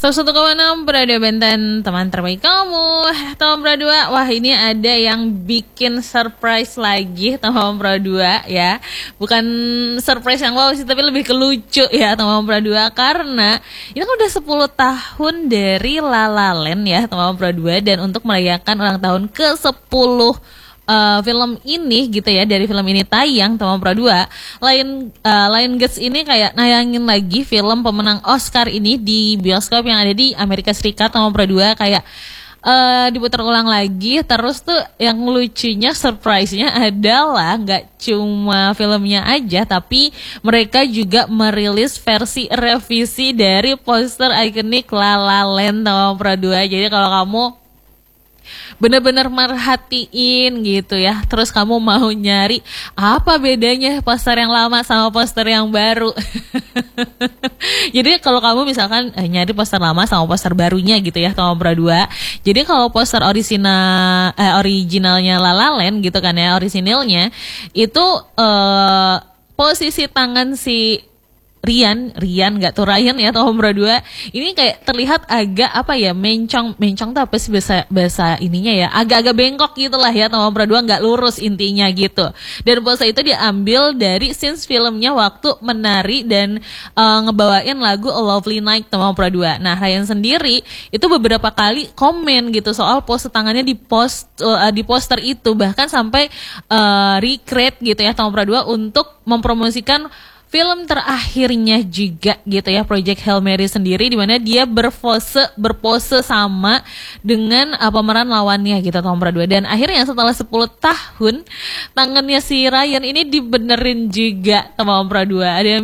101,6 Prado Benten, teman terbaik kamu. Teman Pro 2, wah ini ada yang bikin surprise lagi teman Pro 2 ya. Bukan surprise yang wow sih, tapi lebih ke lucu ya teman Pro 2. Karena ini kan udah 10 tahun dari La La Land ya teman Pro 2. Dan untuk merayakan ulang tahun ke-10 film ini gitu ya, dari film ini tayang teman Pro 2, Lionsgate ini kayak nayangin lagi film pemenang Oscar ini di bioskop yang ada di Amerika Serikat teman Pro 2, kayak diputar ulang lagi. Terus tuh yang lucunya, surprise-nya adalah nggak cuma filmnya aja, tapi mereka juga merilis versi revisi dari poster ikonik La La Land teman Pro 2. Jadi kalau kamu bener-bener merhatiin gitu ya, terus kamu mau nyari apa bedanya poster yang lama sama poster yang baru. Jadi kalau kamu misalkan nyari poster lama sama poster barunya gitu ya teman Pro 2. Jadi kalau poster originalnya La La Land gitu kan ya, orisinilnya itu posisi tangan si Ryan nggak tuh Ryan ya Tom Pro 2 ini kayak terlihat agak apa ya, mencong tuh apa sih bahasa ininya ya, agak-agak bengkok gitulah ya Tom Pro 2, nggak lurus intinya gitu. Dan pose itu diambil dari scenes filmnya waktu menari dan ngebawain lagu A Lovely Night Tom Pro 2. Nah Ryan sendiri itu beberapa kali komen gitu soal pose tangannya di poster itu, bahkan sampai recreate gitu ya Tom Pro 2 untuk mempromosikan film terakhirnya juga gitu ya, Project Hail Mary sendiri, dimana dia berpose sama dengan pemeran lawannya gitu Tom Pro 2. Dan akhirnya setelah 10 tahun tangannya si Ryan ini dibenerin juga Tom Pro 2. Ada yang